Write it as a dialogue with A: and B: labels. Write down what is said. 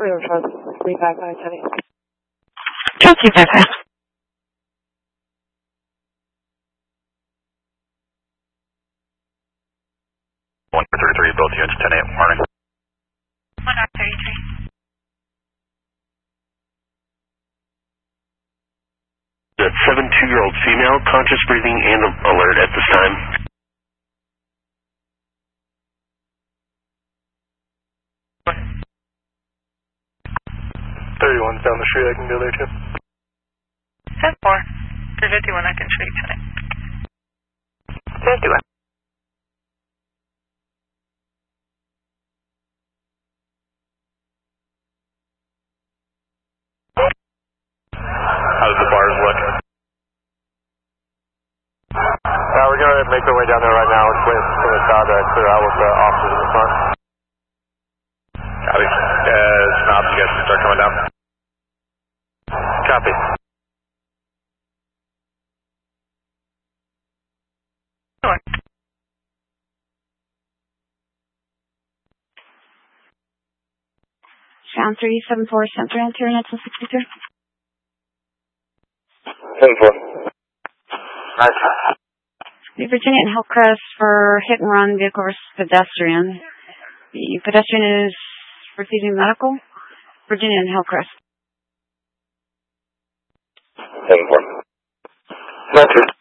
A: 355.
B: 133, both units, 10-8, morning.
C: 133.
D: The 72-year-old female, conscious breathing and alert at this time.
B: What? 31's down the street, I can go there too.
C: 10-4. 351, I can show you tonight.
A: 51.
B: How does the bars look? We're going to make our way down there right now. We're waiting for the crowd to clear out with the officers in the front. Copy. Snobs, you guys can start coming down. Copy.
C: Sure.
A: Sound 374, Center Internet 63.
B: 10-4. Nice.
A: Virginia and Hillcrest for hit and run vehicle versus pedestrian. The pedestrian is receiving medical. Virginia and Hillcrest.
B: 10-4. Nice.